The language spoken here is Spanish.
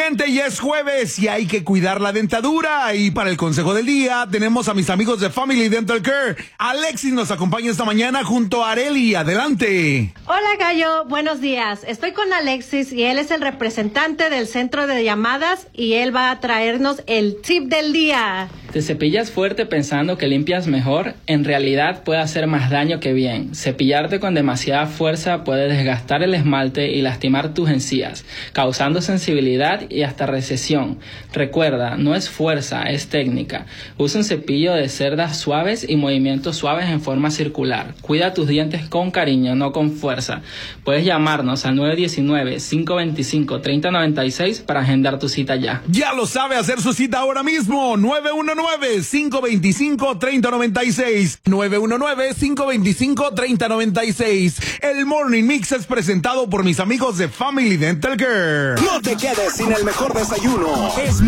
gente, ya es jueves y hay que cuidar la dentadura. Y para el consejo del día tenemos a mis amigos de Family Dental Care. Alexis nos acompaña esta mañana junto a Areli. Adelante. Hola Gallo, buenos días. Estoy con Alexis y él es el representante del centro de llamadas y él va a traernos el tip del día. ¿Te cepillas fuerte pensando que limpias mejor? En realidad puede hacer más daño que bien. Cepillarte con demasiada fuerza puede desgastar el esmalte y lastimar tus encías, causando sensibilidad y hasta recesión. Recuerda, no es fuerza, es técnica. Usa un cepillo de cerdas suaves y movimientos suaves en forma circular. Cuida tus dientes con cariño, no con fuerza. Puedes llamarnos al 919-525-3096 para agendar tu cita ya. Ya lo sabe, hacer su cita ahora mismo. 919-525-3096. 919-525-3096. El Morning Mix es presentado por mis amigos de Family Dental Care. No te quedes sin el mejor desayuno. Es